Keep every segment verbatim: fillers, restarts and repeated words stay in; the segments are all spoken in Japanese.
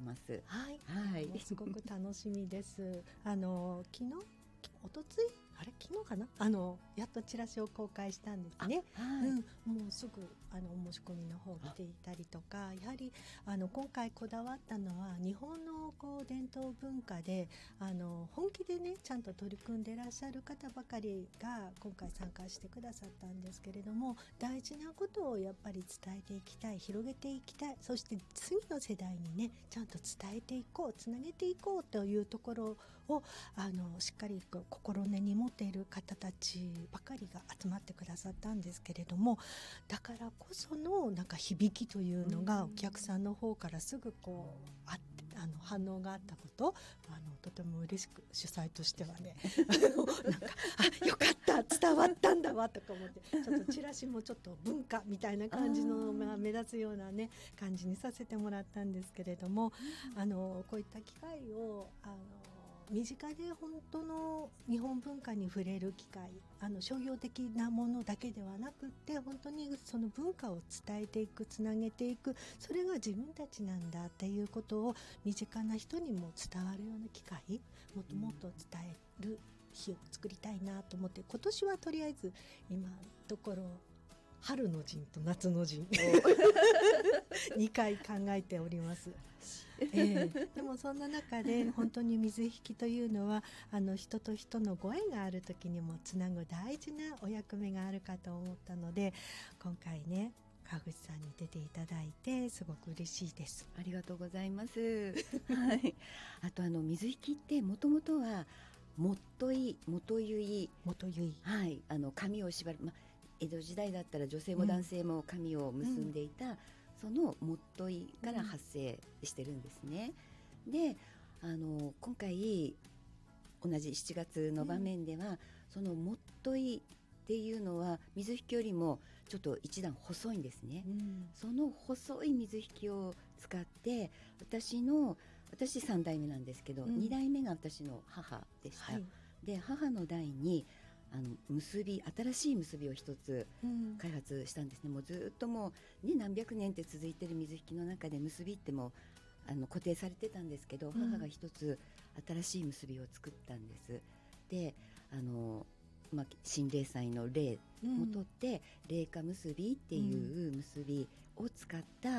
ます。 はい、 はい、 もうすごく楽しみですあの昨日おとついあれ昨日かなあのやっとチラシを公開したんですね、 はい、 うん、もうすぐあのお申し込みの方来ていたりとか、やはりあの今回こだわったのは日本のこう伝統文化であの本気でねちゃんと取り組んでいらっしゃる方ばかりが今回参加してくださったんですけれども、大事なことをやっぱり伝えていきたい、広げていきたい、そして次の世代にねちゃんと伝えていこう、つなげていこうというところをあのしっかり心根に持っている方たちばかりが集まってくださったんですけれども、だからこそのなんか響きというのがお客さんの方からすぐこうあってあの反応があったこと、あのとても嬉しく主催としてはねあのなんかあよかった伝わったんだわとか思ってちょっとチラシもちょっと文化みたいな感じのまあ目立つようなね感じにさせてもらったんですけれども、あのこういった機会をあの身近で本当の日本文化に触れる機会、あの商業的なものだけではなくって本当にその文化を伝えていく、つなげていく、それが自分たちなんだっていうことを身近な人にも伝わるような機会、もっともっと伝える日を作りたいなと思って、今年はとりあえず今のところ春の陣と夏の陣にかい考えております。えー、でもそんな中で本当に水引というのはあの人と人のご縁がある時にもつなぐ大事なお役目があるかと思ったので、今回ね川口さんに出ていただいてすごく嬉しいです。 ありがとうございます、はい、あとあの水引ってもともとはもっとい元結い元結い、 はい、あの髪を縛る、ま、江戸時代だったら女性も男性も髪を結んでいた、うん、そのもっといから発生してるんですね、うん、であの今回同じしちがつの場面では、うん、そのもっといっていうのは水引よりもちょっと一段細いんですね、うん、その細い水引を使って私の私さんだいめなんですけど、うん、にだいめが私の母でした、はい、で母の代にあの結び新しい結びを一つ開発したんですね、うん、もうずっともう、ね、何百年って続いている水引の中で結びってもあの固定されてたんですけど、うん、母が一つ新しい結びを作ったんです。であの、まあ、新霊祭の霊も取って、うん、霊花結びっていう結びを使った、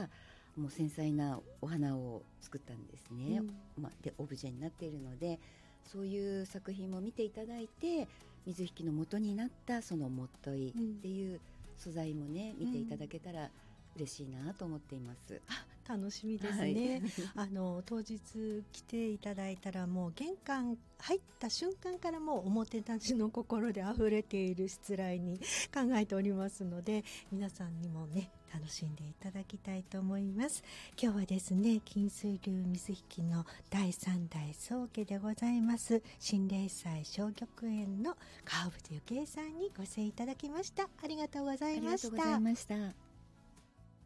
うん、もう繊細なお花を作ったんですね、うんまあ、でオブジェになっているのでそういう作品も見ていただいて水引の元になったそのもっといっていう素材もね、うん、見ていただけたら嬉しいなと思っています。 あ、楽しみですね、はい、あの当日来ていただいたらもう玄関入った瞬間からもうおもてなしの心であふれているしつらいに考えておりますので、皆さんにもね楽しんでいただきたいと思います。今日はですね金水流水引のだいさん代宗家でございます新霊祭小玉園の川淵幸恵さんにご出演いただきました。ありがとうございました。 ありがとうございました。